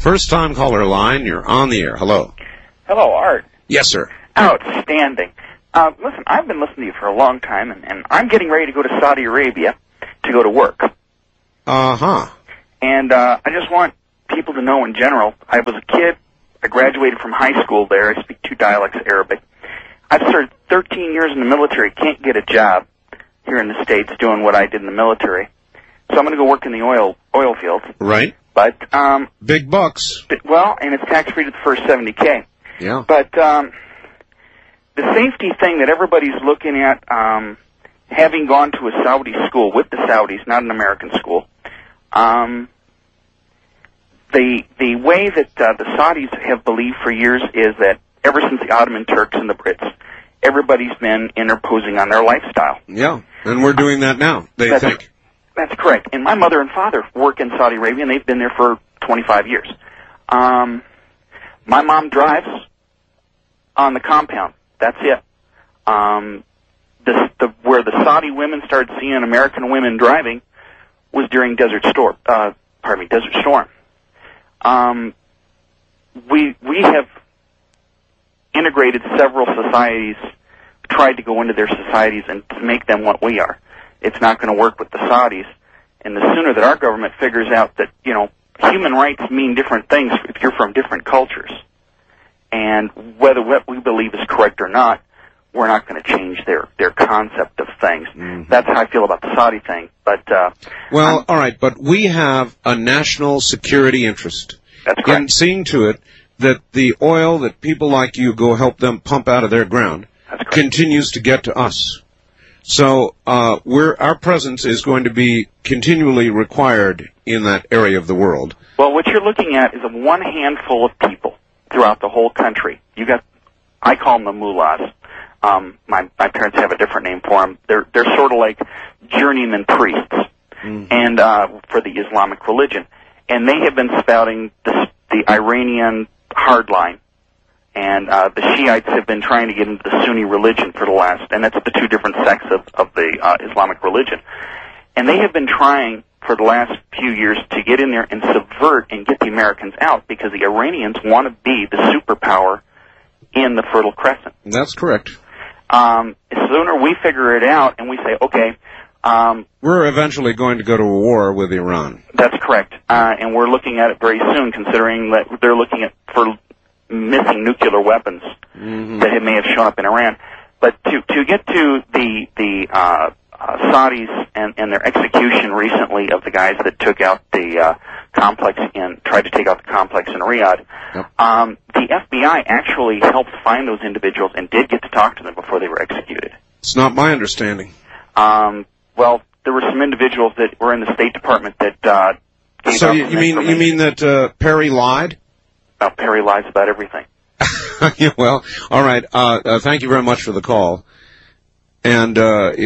First-time caller line, you're on the air. Hello. Hello, Art. Yes, sir. Outstanding. Listen, I've been listening to you for a long time, and I'm getting ready to go to Saudi Arabia to go to work. Uh-huh. And I just want people to know in general, I was a kid, I graduated from high school there, I speak 2 dialects of Arabic. I've served 13 years in the military, can't get a job here in the States doing what I did in the military. So I'm going to go work in the oil fields. Right. But, big bucks. well, and it's tax-free to the first $70K. Yeah. But, the safety thing that everybody's looking at, having gone to a Saudi school with the Saudis, not an American school, the way that the Saudis have believed for years is that ever since the Ottoman Turks and the Brits, everybody's been interposing on their lifestyle. Yeah, and we're doing that now, they think. That's correct. And my mother and father work in Saudi Arabia, and they've been there for 25 years. My mom drives on the compound. That's it. Where the Saudi women started seeing American women driving was during Desert Storm. We have integrated several societies, tried to go into their societies and to make them what we are. It's not going to work with the Saudis. And the sooner that our government figures out that, human rights mean different things if you're from different cultures, and whether what we believe is correct or not, we're not going to change their concept of things. Mm-hmm. That's how I feel about the Saudi thing. But all right, but we have a national security interest in seeing to it that the oil that people like you go help them pump out of their ground continues to get to us. So our presence is going to be continually required in that area of the world. Well, what you're looking at is one handful of people throughout the whole country. I call them the mullahs. My parents have a different name for them. They're sort of like journeyman priests, and for the Islamic religion, and they have been spouting the Iranian hardline, and the Shiites have been trying to get into the Sunni religion for the last, and that's the 2 different sects of the Islamic religion, and they have been trying for the last few years to get in there and subvert and get the Americans out, because the Iranians want to be the superpower in the Fertile Crescent. That's correct. Sooner we figure it out and we say, okay, we're eventually going to go to a war with Iran. That's correct. And we're looking at it very soon, considering that they're looking for missing nuclear weapons that may have shown up in Iran. But to get to the Saudis and their execution recently of the guys that took out the complex tried to take out the complex in Riyadh. Yep. The FBI actually helped find those individuals and did get to talk to them before they were executed. It's not my understanding. Well, there were some individuals that were in the State Department that gave So out you mean that Perry lied? Perry lies about everything. Well, all right. Thank you very much for the call. And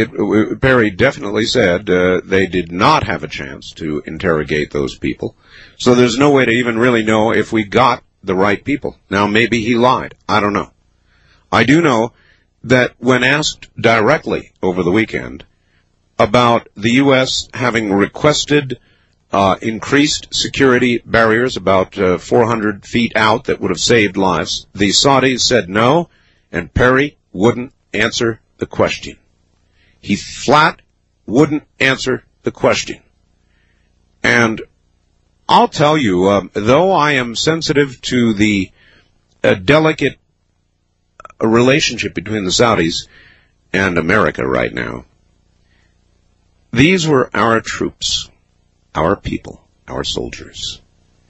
Perry definitely said they did not have a chance to interrogate those people. So there's no way to even really know if we got the right people. Now, maybe he lied. I don't know. I do know that when asked directly over the weekend about the U.S. having requested increased security barriers about 400 feet out that would have saved lives, the Saudis said no, and Perry wouldn't answer the question. He flat wouldn't answer the question. And I'll tell you, though I am sensitive to the delicate relationship between the Saudis and America right now, these were our troops, our people, our soldiers.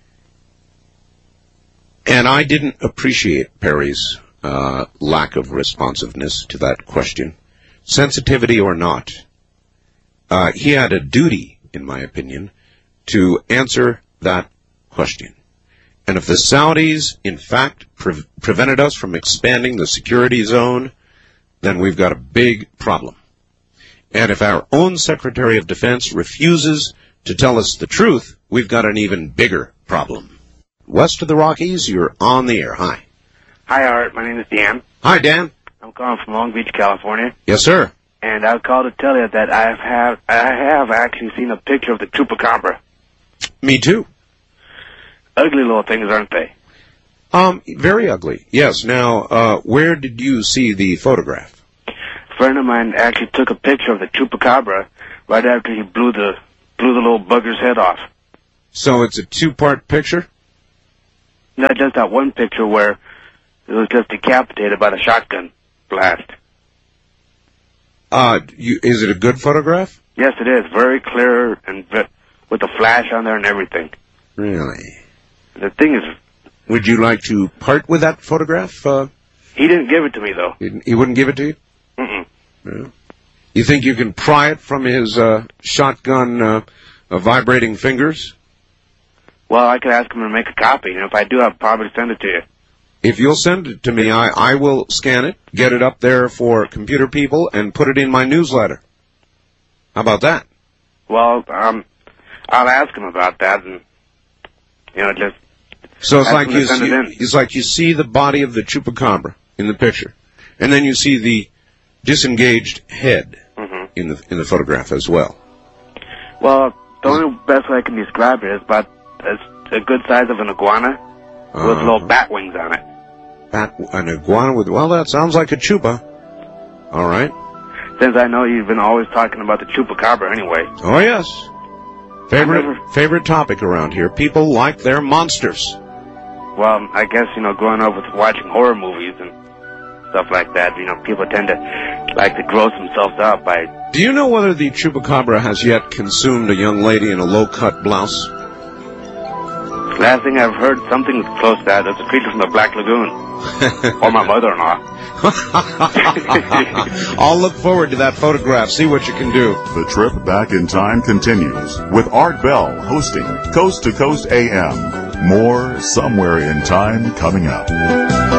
And I didn't appreciate Perry's lack of responsiveness to that question, sensitivity or not. He had a duty, in my opinion, to answer that question. And if the Saudis, in fact, prevented us from expanding the security zone, then we've got a big problem. And if our own Secretary of Defense refuses to tell us the truth, we've got an even bigger problem. West of the Rockies, you're on the air. Hi. Hi, Art. My name is Dan. Hi, Dan. I'm calling from Long Beach, California. Yes, sir. And I called to tell you that I have actually seen a picture of the Chupacabra. Me too. ugly little things, aren't they? Very ugly. Yes. Now, where did you see the photograph? A friend of mine actually took a picture of the chupacabra right after he blew the little bugger's head off. So it's a two-part picture? Not just that one picture where it was just decapitated by the shotgun blast. Is it a good photograph? Yes, it is. Very clear and with a flash on there and everything. Really? The thing is... Would you like to part with that photograph? He didn't give it to me, though. He wouldn't give it to you? Mm-mm. Yeah. You think you can pry it from his shotgun vibrating fingers? Well, I could ask him to make a copy, and if I do, I'll probably send it to you. If you'll send it to me, I will scan it, get it up there for computer people, and put it in my newsletter. How about that? Well, I'll ask him about that, and, just... So it's like you see the body of the chupacabra in the picture, and then you see the disengaged head in the photograph as well. Well, the only best way I can describe it is about a good size of an iguana with little bat wings on it. An iguana with... Well, that sounds like a chupa. All right. Since I know you've been always talking about the chupacabra anyway. Oh, yes. Favorite topic around here. People like their monsters. Well, I guess, growing up with watching horror movies and stuff like that, people tend to like to gross themselves out by... Do you know whether the chupacabra has yet consumed a young lady in a low-cut blouse? Last thing I've heard, something close to that. It's a creature from the Black Lagoon. Or my mother-in-law. I'll look forward to that photograph. See what you can do. The trip back in time continues with Art Bell hosting Coast to Coast AM. More Somewhere in Time coming up.